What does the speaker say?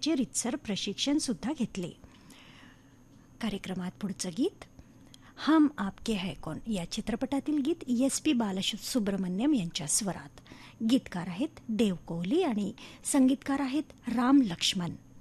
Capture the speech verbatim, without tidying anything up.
गाण्याचे रितसर प्रशिक्षण सुद्धा घेतले. कार्यक्रमात पुढचं गीत हम आपके है कौन या चित्रपटातील गीत एस पी बालसुब्रमण्यम यांच्या स्वरात. गीतकार आहेत देव कोहली आणि संगीतकार आहेत राम लक्ष्मण.